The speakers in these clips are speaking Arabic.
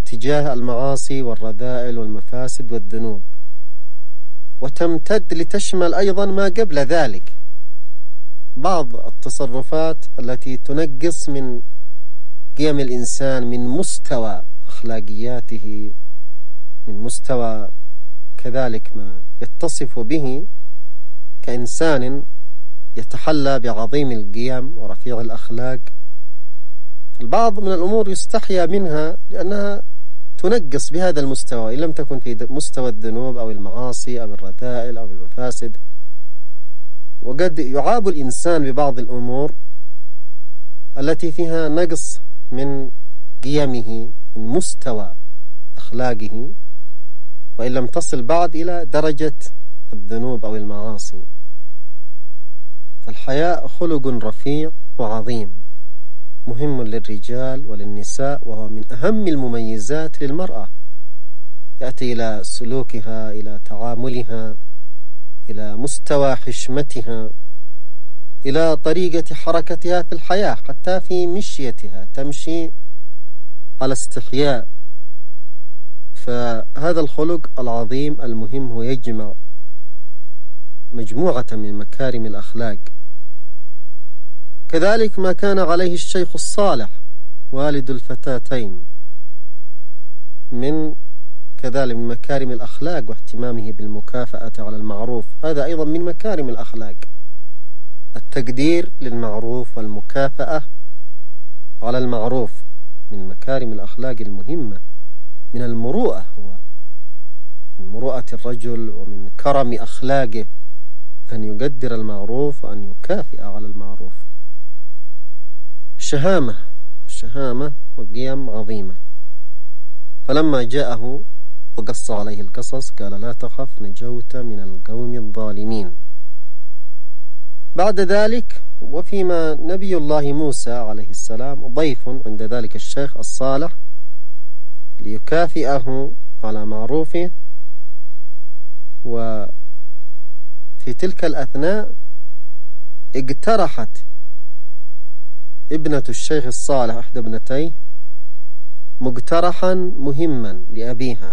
تجاه المعاصي والرذائل والمفاسد والذنوب، وتمتد لتشمل أيضا ما قبل ذلك، بعض التصرفات التي تنقص من قيم الإنسان، من مستوى أخلاقياته، من مستوى كذلك ما يتصف به كإنسان يتحلى بعظيم القيم ورفيع الأخلاق. البعض من الأمور يستحيا منها لأنها تنقص بهذا المستوى، إن لم تكن في مستوى الذنوب أو المعاصي أو الرذائل أو المفاسد. وقد يعاب الإنسان ببعض الأمور التي فيها نقص من قيمه، من مستوى أخلاقه، وإن لم تصل بعد إلى درجة الذنوب أو المعاصي. فالحياء خلق رفيع وعظيم، مهم للرجال وللنساء، وهو من أهم المميزات للمرأة، يأتي إلى سلوكها، إلى تعاملها، إلى مستوى حشمتها، إلى طريقة حركتها في الحياة، حتى في مشيتها تمشي على استحياء. فهذا الخلق العظيم المهم هو يجمع مجموعة من مكارم الأخلاق. كذلك ما كان عليه الشيخ الصالح والد الفتاتين من كذلك من مكارم الأخلاق واهتمامه بالمكافأة على المعروف، هذا أيضا من مكارم الأخلاق، التقدير للمعروف والمكافأة على المعروف من مكارم الأخلاق المهمة، من المروءة، هو من مروءة الرجل ومن كرم أخلاقه أن يقدر المعروف وأن يكافئ على المعروف. شهامة وقيم عظيمة. فلما جاءه وقص عليه القصص قال: لا تخف، نجوت من القوم الظالمين. بعد ذلك وفيما نبي الله موسى عليه السلام ضيف عند ذلك الشيخ الصالح ليكافئه على معروفه، وفي تلك الأثناء اقترحت ابنة الشيخ الصالح إحدى ابنتيه مقترحا مهما لأبيها،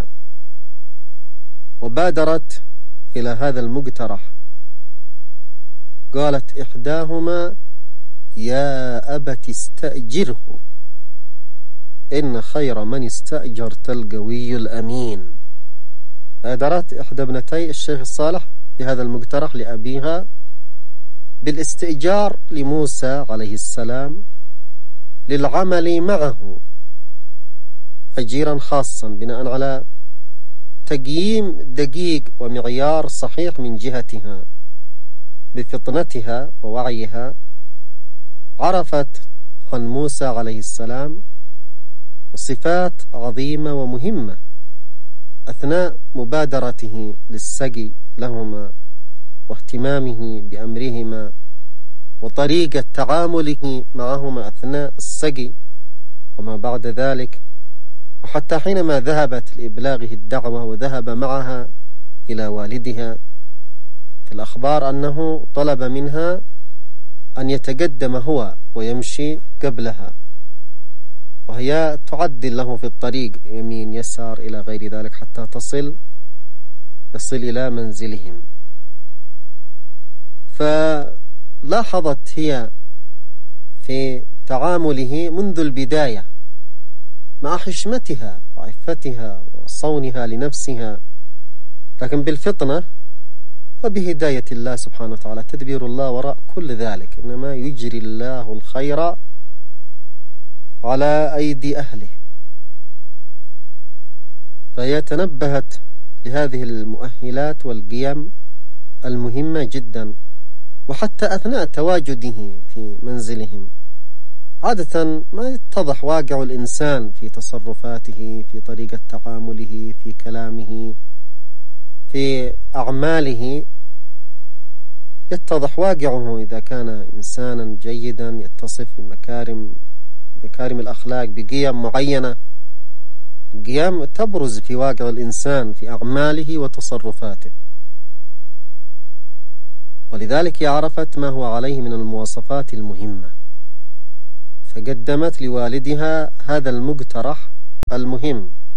وبادرت إلى هذا المقترح. قالت إحداهما: يا أبت استأجره إن خير من استأجرت القوي الأمين. بادرت إحدى ابنتي الشيخ الصالح بهذا المقترح لأبيها بالاستئجار لموسى عليه السلام للعمل معه أجيرا خاصا، بناء على تقييم دقيق ومعيار صحيح من جهتها بفطنتها ووعيها. عرفت عن موسى عليه السلام صفات عظيمة ومهمة أثناء مبادرته للسقي لهما واهتمامه بأمرهما وطريقة تعامله معهما أثناء السقي وما بعد ذلك، وحتى حينما ذهبت لإبلاغه الدعوة وذهب معها إلى والدها. في الأخبار أنه طلب منها أن يتقدم هو ويمشي قبلها، وهي تعدل له في الطريق يمين يسار إلى غير ذلك حتى يصل إلى منزلهم. فلاحظت هي في تعامله منذ البداية مع حشمتها وعفتها وصونها لنفسها، لكن بالفطنة وبهداية الله سبحانه وتعالى، تدبير الله وراء كل ذلك، إنما يجري الله الخير على أيدي أهله. فهي تنبهت لهذه المؤهلات والقيم المهمة جدا، وحتى أثناء تواجده في منزلهم عادة ما يتضح واقع الإنسان في تصرفاته، في طريقة تعامله، في كلامه، في أعماله، يتضح واقعه إذا كان إنسانا جيدا يتصف بمكارم الأخلاق، بقيم معينة، قيم تبرز في واقع الإنسان في أعماله وتصرفاته. ولذلك هي عرفت ما هو عليه من المواصفات المهمة، فقدمت لوالدها هذا المقترح المهم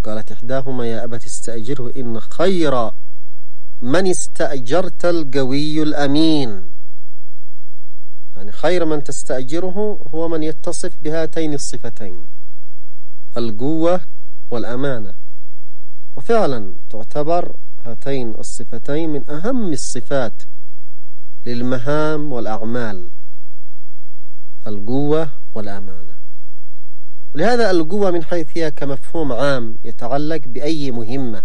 قالت إحداهما يا أبت استأجره إن خير من استأجرت القوي الأمين. يعني خير من تستأجره هو من يتصف بهاتين الصفتين، القوة والأمانة. وفعلا تعتبر هاتين الصفتين من أهم الصفات للمهام والأعمال، القوة والأمانة. ولهذا القوة من حيث هي كمفهوم عام يتعلق بأي مهمة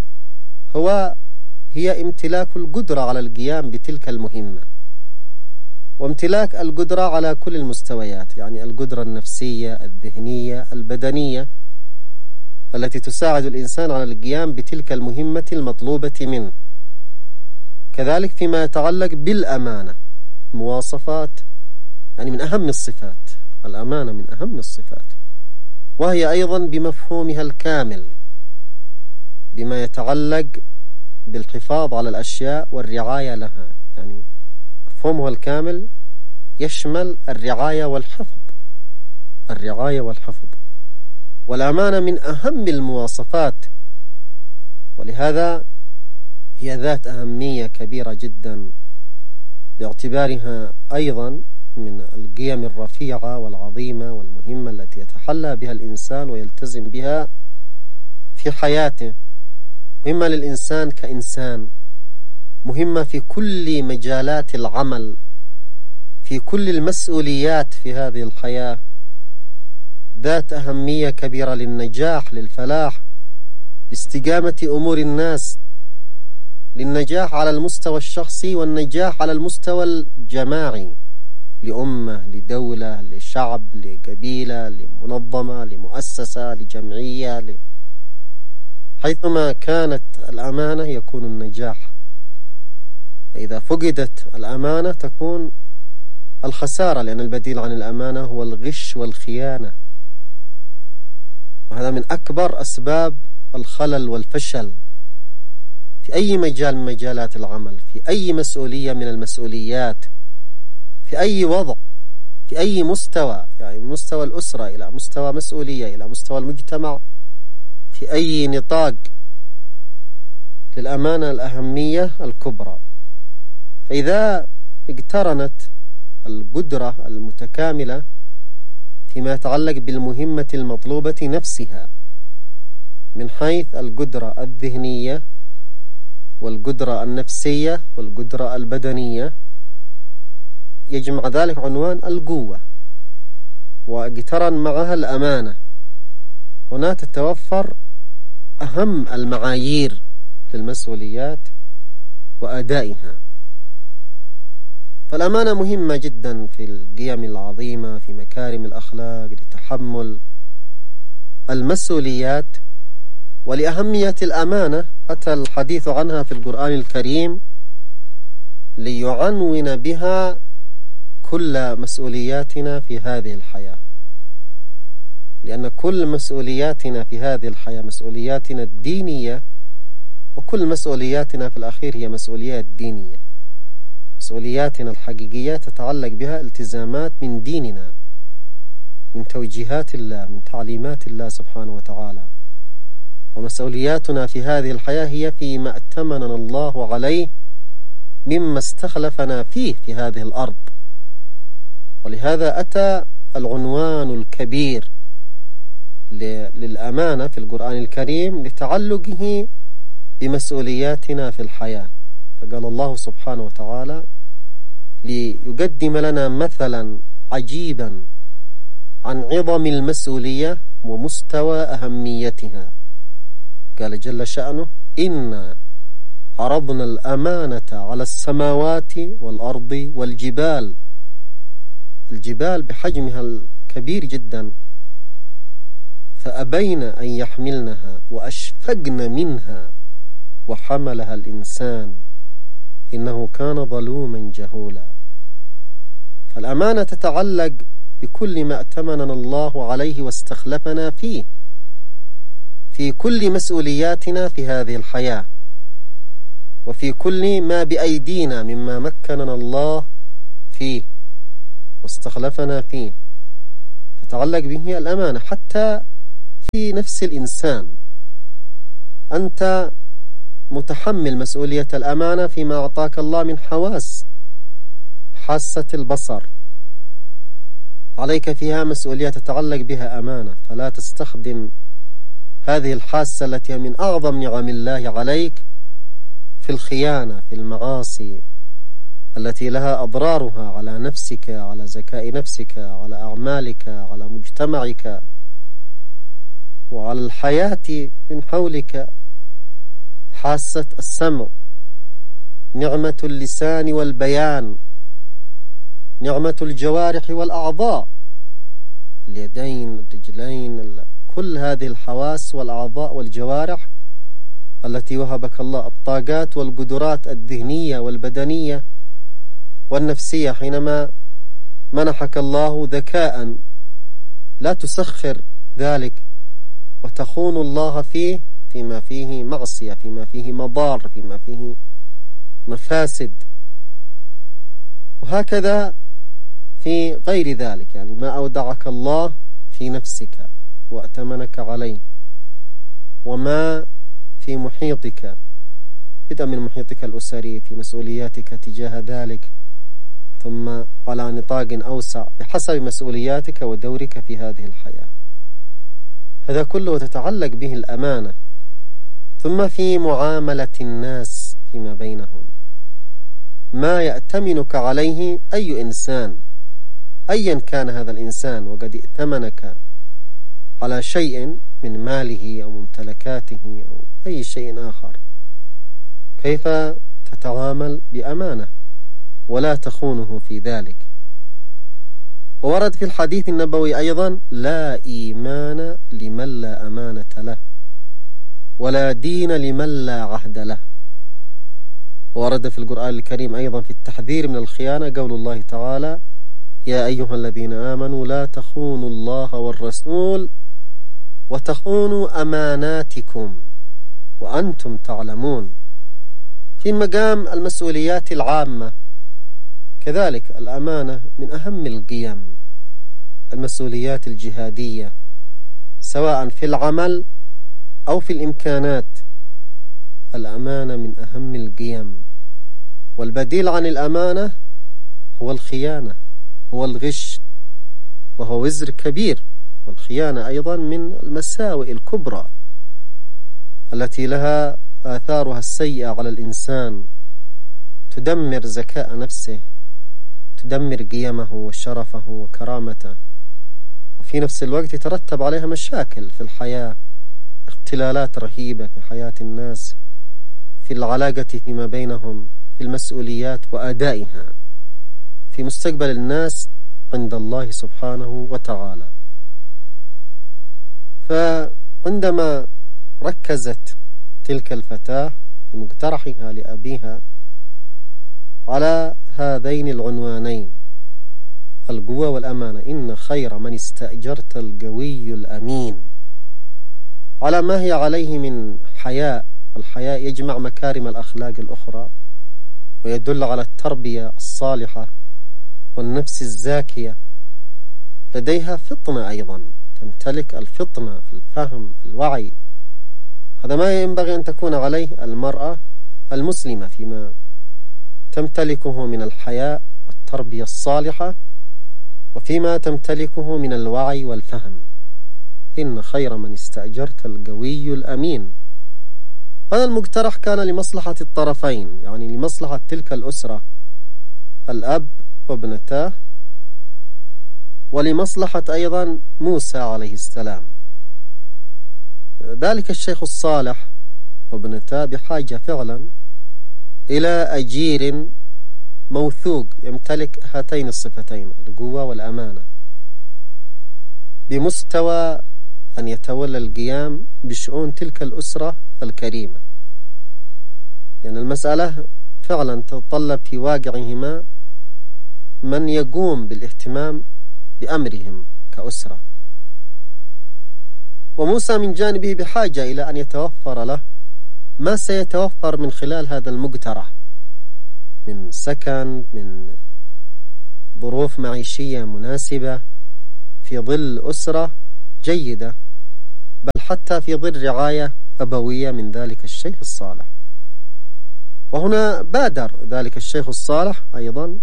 هي امتلاك القدرة على القيام بتلك المهمة، وامتلاك القدرة على كل المستويات، يعني القدرة النفسية الذهنية البدنية التي تساعد الإنسان على القيام بتلك المهمة المطلوبة منه. كذلك فيما يتعلق بالأمانة مواصفات، يعني من أهم الصفات، الأمانة من أهم الصفات، وهي أيضا بمفهومها الكامل بما يتعلق بالحفاظ على الأشياء والرعاية لها. يعني مفهومها الكامل يشمل الرعاية والحفظ، الرعاية والحفظ. والأمانة من أهم المواصفات، ولهذا هي ذات أهمية كبيرة جدا باعتبارها أيضا من القيم الرفيعة والعظيمة والمهمة التي يتحلى بها الإنسان ويلتزم بها في حياته. مهمة للإنسان كإنسان، مهمة في كل مجالات العمل، في كل المسؤوليات في هذه الحياة، ذات أهمية كبيرة للنجاح، للفلاح، لاستقامة أمور الناس، للنجاح على المستوى الشخصي والنجاح على المستوى الجماعي، لأمة، لدولة، لشعب، لقبيلة، لمنظمة، لمؤسسة، لجمعية. حيثما كانت الأمانة يكون النجاح. فإذا فقدت الأمانة تكون الخسارة، لأن البديل عن الأمانة هو الغش والخيانة، وهذا من أكبر أسباب الخلل والفشل في أي مجال من مجالات العمل، في أي مسؤولية من المسؤوليات، في أي وضع، في أي مستوى، يعني من مستوى الأسرة إلى مستوى مسؤولية إلى مستوى المجتمع، في أي نطاق، للأمانة الأهمية الكبرى. فإذا اقترنت القدرة المتكاملة فيما يتعلق بالمهمة المطلوبة نفسها من حيث القدرة الذهنية والقدرة النفسية والقدرة البدنية، يجمع ذلك عنوان القوة، واقترن معها الأمانة. هنا تتوفر أهم المعايير للمسؤوليات وأدائها. فالأمانة مهمة جدا في القيم العظيمة، في مكارم الأخلاق، لتحمل المسؤوليات. ولأهمية الأمانة أتى الحديث عنها في القرآن الكريم ليعنون بها كل مسؤولياتنا في هذه الحياة، لأن كل مسؤولياتنا في هذه الحياة مسؤولياتنا الدينية، وكل مسؤولياتنا في الأخير هي مسؤوليات دينية. مسؤولياتنا الحقيقية تتعلق بها التزامات من ديننا، من توجيهات الله، من تعليمات الله سبحانه وتعالى. ومسؤولياتنا في هذه الحياة هي فيما ائتمننا الله عليه مما استخلفنا فيه في هذه الأرض. ولهذا أتى العنوان الكبير للأمانة في القرآن الكريم لتعلقه بمسؤولياتنا في الحياة. فقال الله سبحانه وتعالى ليقدم لنا مثلا عجيبا عن عظم المسؤولية ومستوى أهميتها. قال جل شأنه إنا عرضنا الأمانة على السماوات والأرض والجبال. الجبال بحجمها الكبير جدا، فأبين أن يحملنها وأشفقن منها وحملها الإنسان إنه كان ظلوما جهولا. فالأمانة تتعلق بكل ما ائتمننا الله عليه واستخلفنا فيه في كل مسؤولياتنا في هذه الحياة، وفي كل ما بأيدينا مما مكننا الله فيه واستخلفنا فيه تتعلق به الأمانة. حتى في نفس الإنسان أنت متحمل مسؤولية الأمانة فيما أعطاك الله من حواس، حاسة البصر عليك فيها مسؤولية تتعلق بها أمانة، فلا تستخدم هذه الحاسة التي من أعظم نعم الله عليك في الخيانة، في المعاصي التي لها أضرارها على نفسك، على ذكاء نفسك، على أعمالك، على مجتمعك، وعلى الحياة من حولك. حاسة السمع، نعمة اللسان والبيان، نعمة الجوارح والأعضاء، اليدين، الرجلين، كل هذه الحواس والأعضاء والجوارح التي وهبك الله الطاقات والقدرات الذهنية والبدنية والنفسية. حينما منحك الله ذكاء لا تسخر ذلك وتخون الله فيما فيه معصية، فيما فيه مضار، فيما فيه مفاسد. وهكذا في غير ذلك، يعني ما أودعك الله في نفسك وأتمنك عليه، وما في محيطك، بدءا من محيطك الأسري في مسؤولياتك تجاه ذلك، ثم على نطاق أوسع بحسب مسؤولياتك ودورك في هذه الحياة. هذا كله تتعلق به الأمانة. ثم في معاملة الناس فيما بينهم، ما يأتمنك عليه أي إنسان أيا كان هذا الإنسان، وقد ائتمنك على شيء من ماله أو ممتلكاته أو أي شيء آخر، كيف تتعامل بأمانة ولا تخونه في ذلك. وورد في الحديث النبوي أيضا: لا إيمان لمن لا أمانة له، ولا دين لمن لا عهد له. ورد في القرآن الكريم أيضا في التحذير من الخيانة قول الله تعالى: يا أيها الذين آمنوا لا تخونوا الله والرسول وتخونوا أماناتكم وأنتم تعلمون. في مقام المسؤوليات العامة كذلك الأمانة من أهم القيم، المسؤوليات الجهادية سواء في العمل أو في الإمكانات، الأمانة من أهم القيم. والبديل عن الأمانة هو الخيانة، هو الغش، وهو وزر كبير. والخيانة أيضا من المساوئ الكبرى التي لها آثارها السيئة على الإنسان، تدمر ذكاء نفسه، تدمر قيمه وشرفه وكرامته، وفي نفس الوقت يترتب عليها مشاكل في الحياة، اختلالات رهيبة في حياة الناس، في العلاقة فيما بينهم، في المسؤوليات وأدائها، في مستقبل الناس عند الله سبحانه وتعالى. فعندما ركزت تلك الفتاة في مقترحها لأبيها على هذين العنوانين، القوة والأمانة، إن خير من استأجرت القوي الأمين، على ما هي عليه من حياء. الحياء يجمع مكارم الأخلاق الأخرى، ويدل على التربية الصالحة والنفس الزاكية. لديها فطنة أيضا، تمتلك الفطنة، الفهم، الوعي. هذا ما ينبغي أن تكون عليه المرأة المسلمة فيما تمتلكه من الحياء والتربية الصالحة، وفيما تمتلكه من الوعي والفهم. إن خير من استأجرت القوي الأمين. هذا المقترح كان لمصلحة الطرفين، يعني لمصلحة تلك الأسرة، الأب وابنتاه، ولمصلحة أيضا موسى عليه السلام. ذلك الشيخ الصالح وابنتاه بحاجة فعلا إلى أجير موثوق يمتلك هاتين الصفتين، القوة والأمانة، بمستوى أن يتولى القيام بشؤون تلك الأسرة الكريمة، لأن المسألة فعلا تتطلب في واقعهما من يقوم بالاهتمام بأمرهم كأسرة. وموسى من جانبه بحاجة إلى أن يتوفر له ما سيتوفر من خلال هذا المقترح من سكن، من ظروف معيشية مناسبة، في ظل أسرة جيدة، بل حتى في ظل رعاية أبوية من ذلك الشيخ الصالح. وهنا بادر ذلك الشيخ الصالح أيضا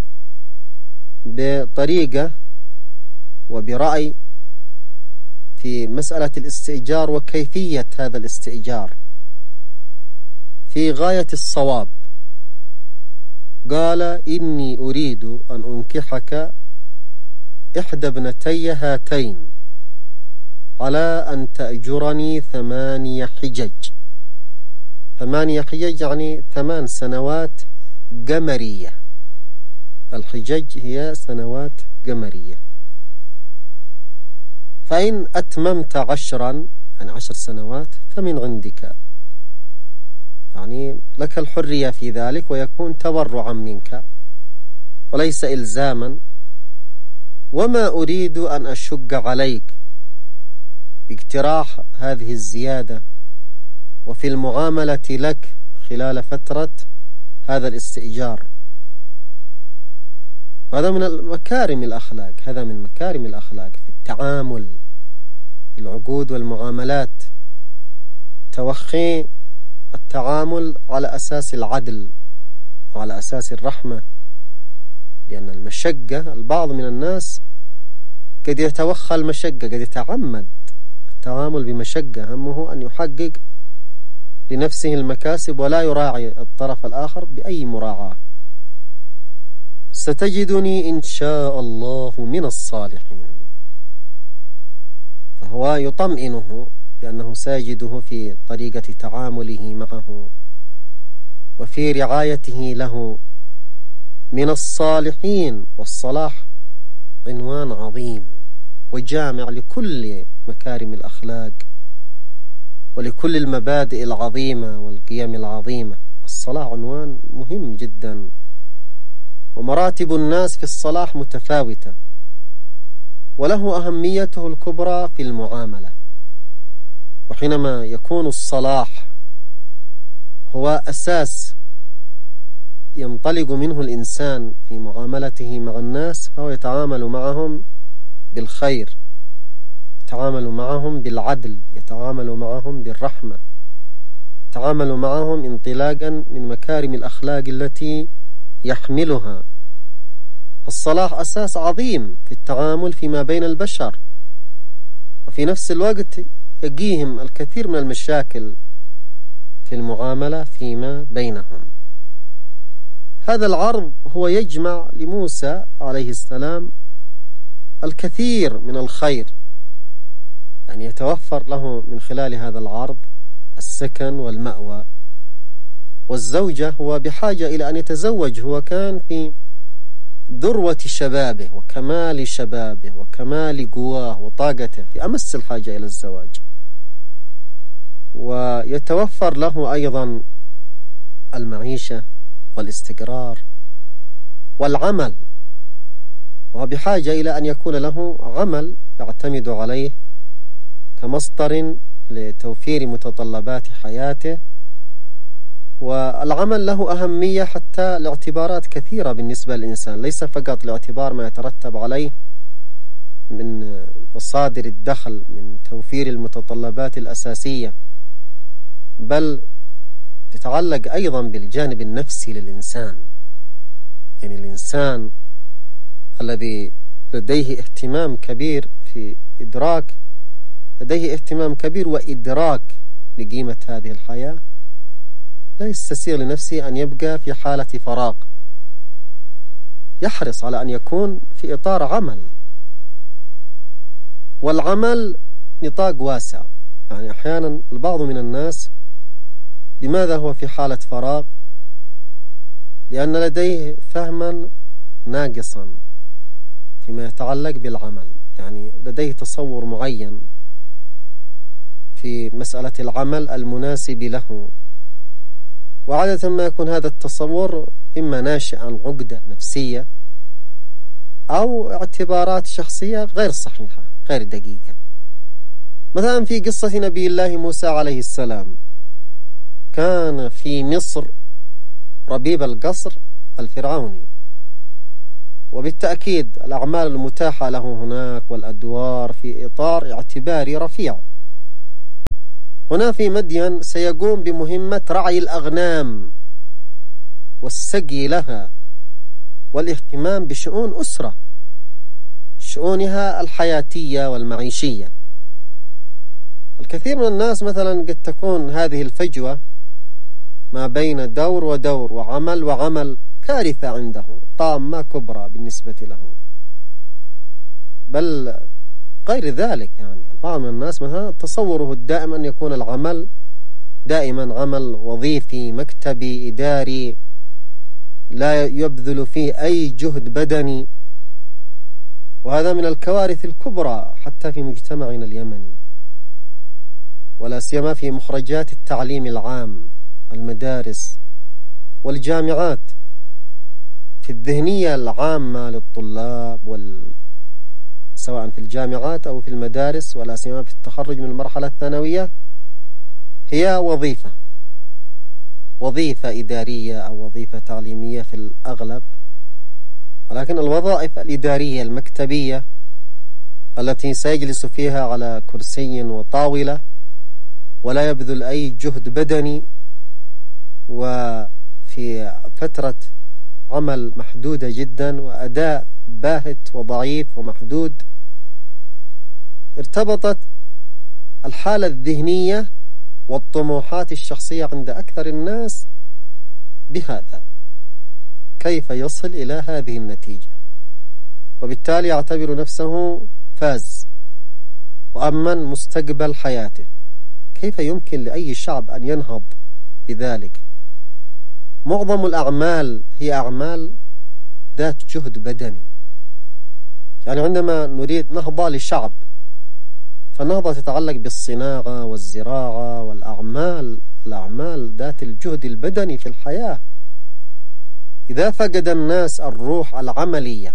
بطريقة وبرأي في مسألة الاستئجار وكيفية هذا الاستئجار في غاية الصواب. قال: إني أريد أن أنكحك إحدى ابنتي هاتين على أن تأجرني 8 حجج. 8 حجج يعني 8 سنوات قمرية. الحجج هي سنوات قمرية. فإن أتممت 10 يعني 10 سنوات فمن عندك، يعني لك الحرية في ذلك، ويكون تبرعا منك وليس إلزاما. وما أريد أن أشق عليك باقتراح هذه الزيادة وفي المعاملة لك خلال فترة هذا الاستئجار. وهذا من مكارم الأخلاق، هذا من مكارم الأخلاق في التعامل، في العقود والمعاملات، توخي التعامل على أساس العدل وعلى أساس الرحمة. لأن المشقة، البعض من الناس قد يتوخى المشقة، قد يتعمد التعامل بمشقة، همه أن يحقق لنفسه المكاسب ولا يراعي الطرف الآخر بأي مراعاة. ستجدني إن شاء الله من الصالحين. فهو يطمئنه لأنه ساجده في طريقة تعامله معه وفي رعايته له من الصالحين. والصلاح عنوان عظيم وجامع لكل مكارم الأخلاق ولكل المبادئ العظيمة والقيم العظيمة. الصلاح عنوان مهم جدا، ومراتب الناس في الصلاح متفاوتة، وله أهميته الكبرى في المعاملة. وحينما يكون الصلاح هو أساس ينطلق منه الإنسان في معاملته مع الناس، فهو يتعامل معهم بالخير، يتعامل معهم بالعدل، يتعامل معهم بالرحمة، يتعامل معهم انطلاقا من مكارم الأخلاق التي يحملها. الصلاح أساس عظيم في التعامل فيما بين البشر، وفي نفس الوقت يقيهم الكثير من المشاكل في المعاملة فيما بينهم. هذا العرض هو يجمع لموسى عليه السلام الكثير من الخير، يعني يتوفر له من خلال هذا العرض السكن والمأوى. والزوجة هو بحاجة إلى أن يتزوج، هو كان في ذروة شبابه وكمال شبابه وكمال قواه وطاقته، في أمس الحاجة إلى الزواج. ويتوفر له أيضا المعيشة والاستقرار والعمل، وهو بحاجة إلى أن يكون له عمل يعتمد عليه كمصدر لتوفير متطلبات حياته. والعمل له أهمية حتى لاعتبارات كثيرة بالنسبة للإنسان، ليس فقط لاعتبار ما يترتب عليه من مصادر الدخل من توفير المتطلبات الأساسية، بل تتعلق أيضا بالجانب النفسي للإنسان. يعني الإنسان الذي لديه اهتمام كبير في إدراك، لديه اهتمام كبير وإدراك لقيمة هذه الحياة، لا يستسيغ لنفسه أن يبقى في حالة فراغ، يحرص على أن يكون في إطار عمل. والعمل نطاق واسع، يعني أحيانا البعض من الناس لماذا هو في حالة فراغ؟ لأن لديه فهما ناقصا فيما يتعلق بالعمل، يعني لديه تصور معين في مسألة العمل المناسب له، وعادة ما يكون هذا التصور إما ناشئ عن عقدة نفسية أو اعتبارات شخصية غير صحيحة غير دقيقة. مثلا في قصة نبي الله موسى عليه السلام، كان في مصر ربيب القصر الفرعوني، وبالتأكيد الأعمال المتاحة له هناك والأدوار في إطار اعتباري رفيع. هنا في مدين سيقوم بمهمة رعي الأغنام والسقي لها والاهتمام بشؤون أسرة، شؤونها الحياتية والمعيشية. الكثير من الناس مثلا قد تكون هذه الفجوة ما بين دور ودور وعمل وعمل كارثة عنده، طامة كبرى بالنسبة له. بل غير ذلك، يعني بعض من الناس مثلا تصوره الدائم أن يكون العمل دائما عمل وظيفي مكتبي إداري لا يبذل فيه أي جهد بدني، وهذا من الكوارث الكبرى حتى في مجتمعنا اليمني، ولا سيما في مخرجات التعليم العام، المدارس والجامعات، في الذهنية العامة للطلاب سواء في الجامعات أو في المدارس، ولا سيما في التخرج من المرحلة الثانوية، هي وظيفة إدارية أو وظيفة تعليمية في الأغلب. ولكن الوظائف الإدارية المكتبية التي سيجلس فيها على كرسي وطاولة ولا يبذل أي جهد بدني، وفي فترة عمل محدودة جدا وأداء باهت وضعيف ومحدود، ارتبطت الحالة الذهنية والطموحات الشخصية عند أكثر الناس بهذا، كيف يصل إلى هذه النتيجة، وبالتالي يعتبر نفسه فاز وأمن مستقبل حياته. كيف يمكن لأي شعب أن ينهض بذلك؟ معظم الأعمال هي أعمال ذات جهد بدني. يعني عندما نريد نهضة لشعب، فالنهضة تتعلق بالصناعة والزراعة والأعمال ذات الجهد البدني في الحياة. إذا فقد الناس الروح العملية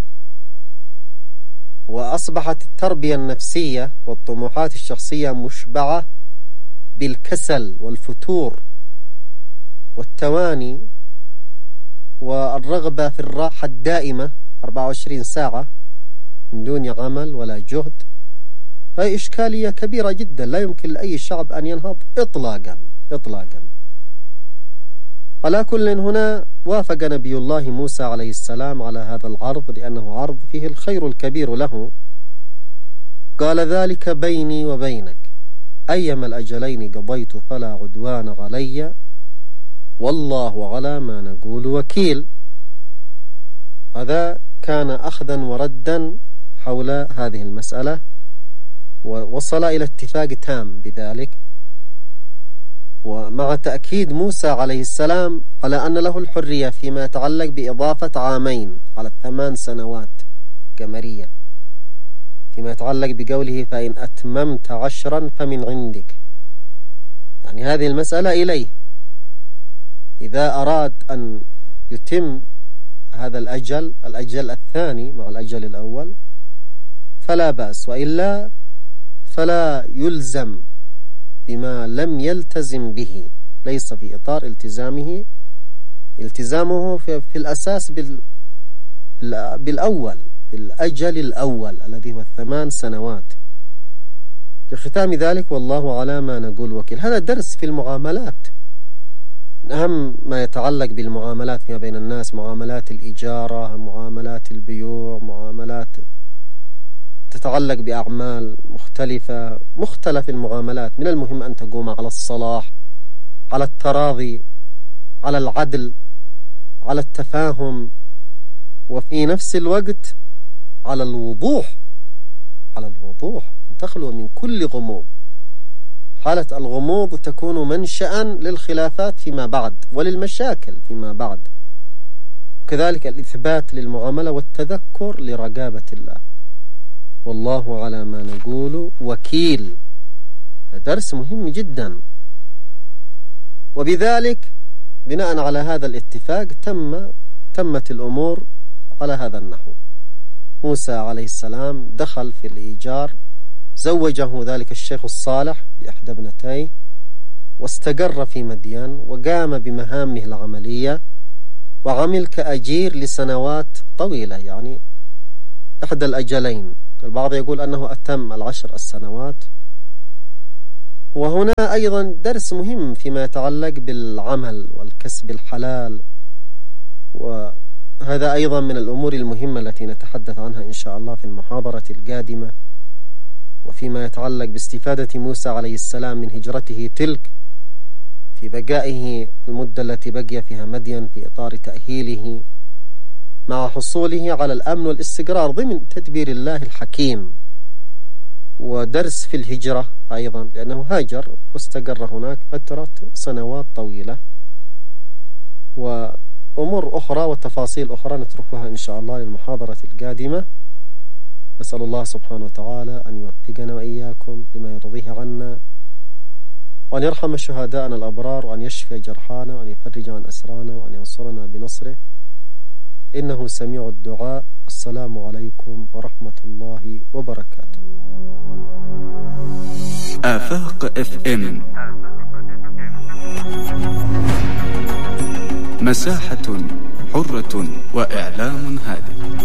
وأصبحت التربية النفسية والطموحات الشخصية مشبعة بالكسل والفتور والتواني والرغبة في الراحة الدائمة 24 ساعة من دون عمل ولا جهد، هذه إشكالية كبيرة جدا لا يمكن لأي شعب أن ينهض إطلاقا. على كل، هنا وافق نبي الله موسى عليه السلام على هذا العرض لأنه عرض فيه الخير الكبير له. قال: ذلك بيني وبينك، أيما الأجلين قضيت فلا عدوان علي والله على ما نقول وكيل. هذا كان أخذا وردا حول هذه المسألة، ووصل إلى اتفاق تام بذلك، ومع تأكيد موسى عليه السلام على أن له الحرية فيما يتعلق بإضافة عامين على 8 سنوات قمرية، فيما يتعلق بقوله: فإن أتممت 10 فمن عندك. يعني هذه المسألة إليه، إذا أراد أن يتم هذا الأجل الثاني مع الأجل الأول فلا بأس، وإلا فلا يلزم بما لم يلتزم به، ليس في إطار التزامه في الأساس بالأول، بالأجل الأول الذي هو 8 سنوات. في ختام ذلك: والله على ما نقول وكيل. هذا درس في المعاملات، من أهم ما يتعلق بالمعاملات فيما بين الناس، معاملات الإجارة، معاملات البيوع، معاملات تتعلق بأعمال مختلفة، مختلف المعاملات. من المهم أن تقوم على الصلاح، على التراضي، على العدل، على التفاهم، وفي نفس الوقت على الوضوح، أن تخلو من كل غموض. حالة الغموض تكون منشأ للخلافات فيما بعد وللمشاكل فيما بعد. وكذلك الإثبات للمعاملة والتذكر لرقابة الله. والله على ما نقول وكيل. درس مهم جدا. وبذلك بناء على هذا الاتفاق تمت الأمور على هذا النحو. موسى عليه السلام دخل في الإيجار، زوجه ذلك الشيخ الصالح بإحدى ابنتيه، واستقر في مدين وقام بمهامه العملية، وعمل كأجير لسنوات طويلة، يعني إحدى الأجلين. البعض يقول أنه أتم 10 السنوات، وهنا أيضا درس مهم فيما يتعلق بالعمل والكسب الحلال، وهذا أيضا من الأمور المهمة التي نتحدث عنها إن شاء الله في المحاضرة القادمة، وفيما يتعلق باستفادة موسى عليه السلام من هجرته تلك في بقائه المدة التي بقي فيها مدين في إطار تأهيله مع حصوله على الأمن والاستقرار ضمن تدبير الله الحكيم. ودرس في الهجرة أيضا لأنه هاجر واستقر هناك فترة سنوات طويلة، وأمور أخرى وتفاصيل أخرى نتركها إن شاء الله للمحاضرة القادمة. نسأل الله سبحانه وتعالى أن يوفقنا وإياكم لما يرضيه عنا، وأن يرحم شهداءنا الأبرار، وأن يشفي جرحانا، وأن يفرج عن أسرانا، وأن ينصرنا بنصره، إنه سميع الدعاء. السلام عليكم ورحمة الله وبركاته. آفاق FM مساحة حرة وإعلام هادف.